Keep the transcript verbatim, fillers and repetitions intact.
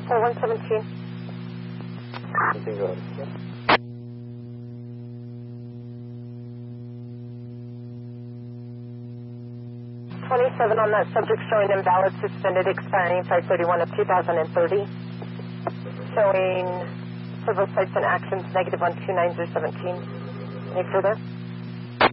four one seventeen. You can go ahead. Yeah. twenty-seven on that subject showing invalid, suspended, expiring five thirty-one of two thousand thirty. Showing several sites and actions, negative on two nine zero seventeen. Any further?